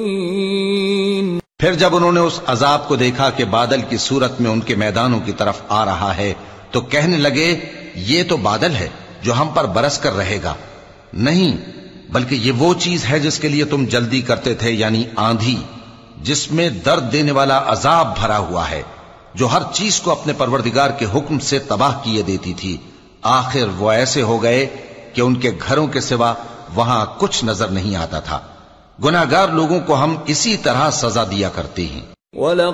फिर जब उन्होंने उस अजाब को देखा कि बादल की सूरत में उनके मैदानों की तरफ आ रहा है, तो कहने लगे ये तो बादल है जो हम पर बरस कर रहेगा। नहीं, बल्कि ये वो चीज है जिसके लिए तुम जल्दी करते थे, यानी आंधी, जिसमें दर्द देने वाला अजाब भरा हुआ है, जो हर चीज को अपने परवरदिगार के हुक्म से तबाह किए देती थी। आखिर वो ऐसे हो गए कि उनके घरों के सिवा वहां कुछ नजर नहीं आता था। गुनाहगार लोगों को हम इसी तरह सजा दिया करते हैं।